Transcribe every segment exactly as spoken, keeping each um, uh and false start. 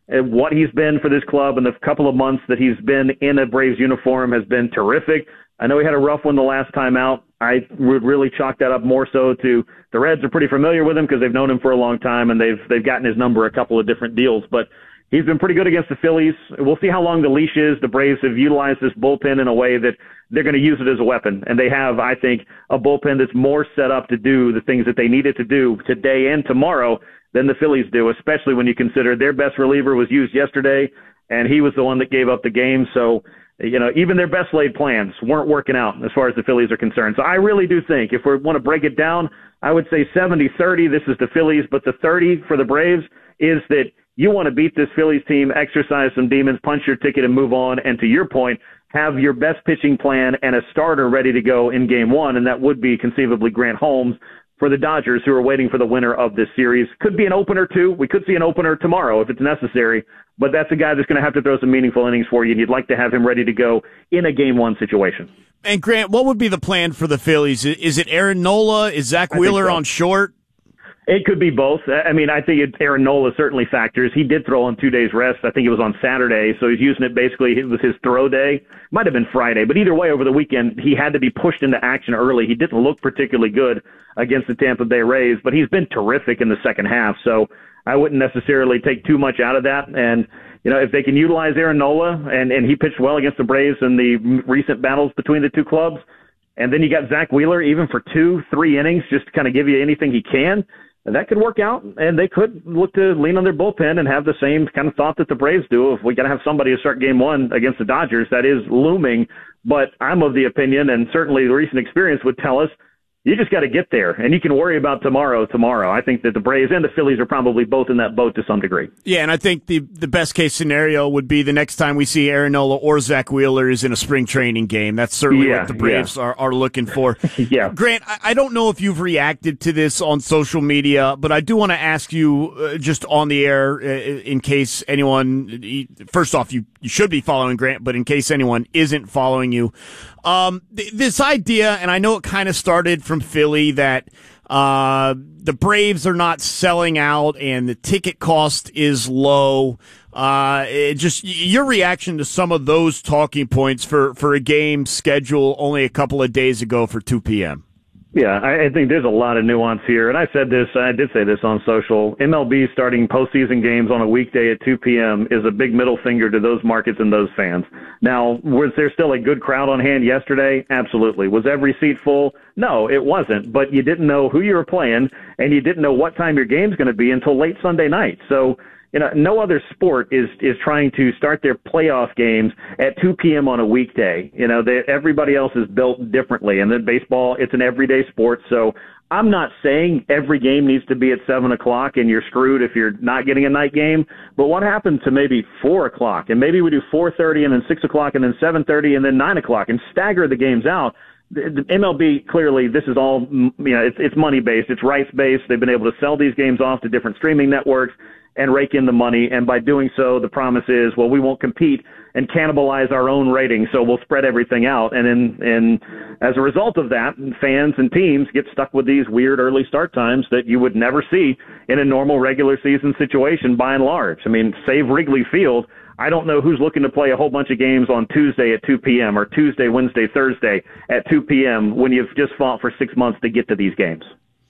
And what he's been for this club in the couple of months that he's been in a Braves uniform has been terrific. I know he had a rough one the last time out. I would really chalk that up more so to the Reds are pretty familiar with him because they've known him for a long time, and they've they've gotten his number a couple of different deals. But he's been pretty good against the Phillies. We'll see how long the leash is. The Braves have utilized this bullpen in a way that they're going to use it as a weapon. And they have, I think, a bullpen that's more set up to do the things that they needed to do today and tomorrow than the Phillies do, especially when you consider their best reliever was used yesterday, and he was the one that gave up the game. So, you know, even their best laid plans weren't working out as far as the Phillies are concerned. So I really do think if we want to break it down, I would say seventy thirty, this is the Phillies, but the thirty for the Braves is that you want to beat this Phillies team, exercise some demons, punch your ticket, and move on. And to your point, have your best pitching plan and a starter ready to go in game one, and that would be conceivably Grant Holmes for the Dodgers, who are waiting for the winner of this series. Could be an opener, too. We could see an opener tomorrow if it's necessary, but that's a guy that's going to have to throw some meaningful innings for you, and you'd like to have him ready to go in a game one situation. And, Grant, what would be the plan for the Phillies? Is it Aaron Nola? Is Zach Wheeler so. on short? It could be both. I mean, I think it, Aaron Nola certainly factors. He did throw on two days rest. I think it was on Saturday, so he's using it basically. It was his throw day. Might have been Friday, but either way, over the weekend, he had to be pushed into action early. He didn't look particularly good against the Tampa Bay Rays, but he's been terrific in the second half, so I wouldn't necessarily take too much out of that. And, you know, if they can utilize Aaron Nola, and, and he pitched well against the Braves in the recent battles between the two clubs, and then you got Zach Wheeler even for two, three innings just to kind of give you anything he can, that could work out, and they could look to lean on their bullpen and have the same kind of thought that the Braves do. If we got to have somebody to start game one against the Dodgers, that is looming. But I'm of the opinion, and certainly the recent experience would tell us, you just got to get there, and you can worry about tomorrow tomorrow. I think that the Braves and the Phillies are probably both in that boat to some degree. Yeah, and I think the the best case scenario would be the next time we see Aaron Nola or Zach Wheeler is in a spring training game. That's certainly yeah, what the Braves yeah. are, are looking for. yeah. Grant, I, I don't know if you've reacted to this on social media, but I do want to ask you uh, just on the air uh, in case anyone, first off, you, you should be following Grant, but in case anyone isn't following you, Um, th- this idea, and I know it kind of started from Philly, that uh, the Braves are not selling out and the ticket cost is low. Uh, it just your reaction to some of those talking points for, for a game scheduled only a couple of days ago for two p.m. Yeah, I, I think there's a lot of nuance here. And I said this, I did say this on social. M L B starting postseason games on a weekday at two p.m. is a big middle finger to those markets and those fans. Now, was there still a good crowd on hand yesterday? Absolutely. Was every seat full? No, it wasn't. But you didn't know who you were playing, and you didn't know what time your game's going to be until late Sunday night. So, you know, no other sport is is trying to start their playoff games at two p.m. on a weekday. You know, they, everybody else is built differently. And then baseball, it's an everyday sport. So I'm not saying every game needs to be at seven o'clock and you're screwed if you're not getting a night game. But what happened to maybe four o'clock? And maybe we do four thirty and then six o'clock and then seven thirty and then nine o'clock and stagger the games out. The M L B, clearly, this is all, you know, it's, it's money-based. It's rights-based. They've been able to sell these games off to different streaming networks and rake in the money. And by doing so, the promise is, well, we won't compete and cannibalize our own ratings, so we'll spread everything out. And in, and as a result of that, fans and teams get stuck with these weird early start times that you would never see in a normal regular season situation by and large. I mean, save Wrigley Field, I don't know who's looking to play a whole bunch of games on Tuesday at two p.m. or Tuesday, Wednesday, Thursday at two p.m. when you've just fought for six months to get to these games.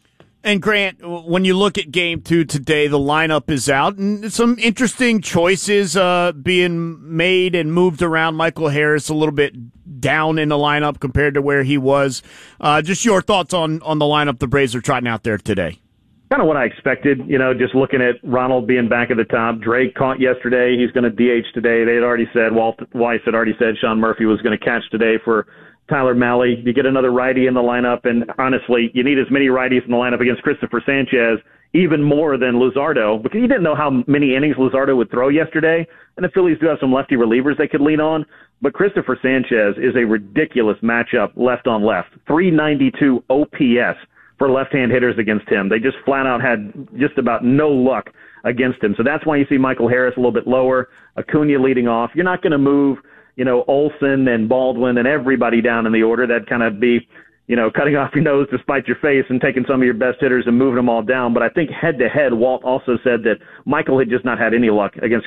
And Grant, when you look at game two today, the lineup is out, and some interesting choices uh, being made and moved around. Michael Harris a little bit down in the lineup compared to where he was. Uh, just your thoughts on, on the lineup the Braves are trotting out there today. Kind of what I expected, you know, just looking at Ronald being back at the top. Drake caught yesterday. He's going to D H today. They had already said, Walt Weiss had already said Sean Murphy was going to catch today for Tyler Mahle. You get another righty in the lineup, and honestly, you need as many righties in the lineup against Christopher Sanchez, even more than Luzardo, because you didn't know how many innings Luzardo would throw yesterday, and the Phillies do have some lefty relievers they could lean on, but Christopher Sanchez is a ridiculous matchup left on left. three ninety-two O P S for left-hand hitters against him. They just flat out had just about no luck against him. So that's why you see Michael Harris a little bit lower, Acuna leading off. You're not going to move, you know, Olsen and Baldwin and everybody down in the order. That'd kind of be, you know, cutting off your nose to spite your face and taking some of your best hitters and moving them all down. But I think head-to-head, Walt also said that Michael had just not had any luck against